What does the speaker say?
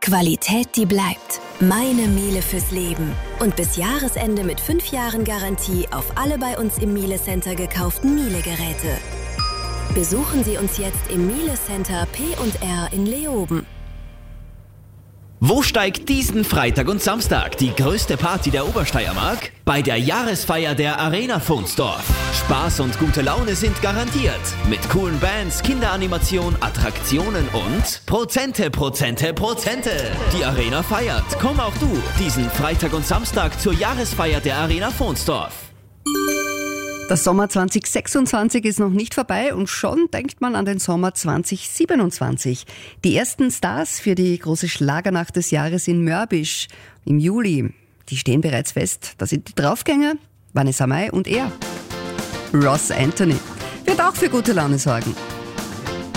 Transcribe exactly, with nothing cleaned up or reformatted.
Qualität, die bleibt. Meine Miele fürs Leben. Und bis Jahresende mit fünf Jahren Garantie auf alle bei uns im Miele Center gekauften Miele-Geräte. Besuchen Sie uns jetzt im Miele Center P und R in Leoben. Wo steigt diesen Freitag und Samstag die größte Party der Obersteiermark? Bei der Jahresfeier der Arena Vunsdorf. Spaß und gute Laune sind garantiert. Mit coolen Bands, Kinderanimation, Attraktionen und Prozente, Prozente, Prozente. Die Arena feiert. Komm auch du diesen Freitag und Samstag zur Jahresfeier der Arena Vunsdorf. Der Sommer zwanzig sechsundzwanzig ist noch nicht vorbei und schon denkt man an den Sommer zwanzig siebenundzwanzig. Die ersten Stars für die große Schlagernacht des Jahres in Mörbisch im Juli, die stehen bereits fest. Da sind die Draufgänger, Vanessa Mai und er, Ross Anthony. Wird auch für gute Laune sorgen.